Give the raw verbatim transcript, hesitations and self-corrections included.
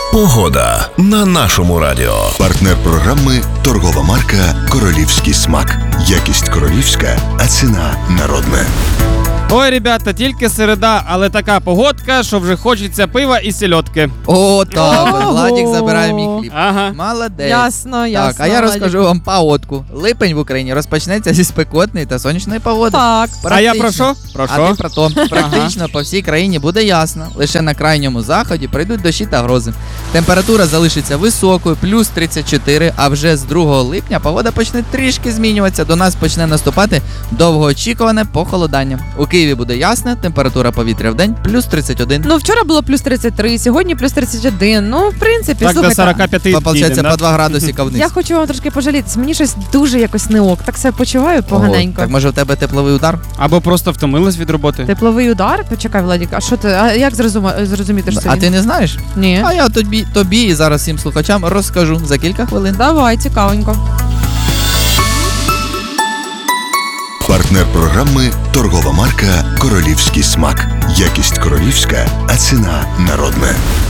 Погода на нашому радіо. Партнер програми торгова марка «Королівський смак». Якість королівська, а ціна народна. Ой, ребята, тільки середа, але така погодка, що вже хочеться пива і сельодки. О, так, от Ого. Владик забирає мій хліб. Ага. Молодець. Ясно, ясно. Так, а я Владик. розкажу вам погодку. Липень в Україні розпочнеться зі спекотної та сонячної погоди. Так. А я про що? Про А що? ти про то. Практично по всій країні буде ясно. Лише на крайньому заході прийдуть дощі та грози. Температура залишиться високою, плюс тридцять чотири, а вже з другого липня погода почне трішки змінюватися. До нас почне наступати довгоочікуване похолодання. У Києві буде ясно, температура повітря в день плюс тридцять один. Ну, вчора було плюс тридцять три, сьогодні плюс тридцять один. Ну, в принципі, Так до слухайте. сорок п'ять Получається підемо, по да? два градусика вниз. Я хочу вам трошки пожалітись. Мені щось дуже якось не ок. Так себе почуваю поганенько. Ого, так може в тебе тепловий удар? Або просто втомилась від роботи. Тепловий удар? Почекай, Владик, а що ти? А як зрозума- зрозуміти, що це А він? ти не знаєш? Ні. А я тобі, тобі і зараз всім слухачам розкажу за кілька хвилин. Давай, цікавенько. Партнер програми торгова марка «Королівський смак». Якість королівська, а ціна народна.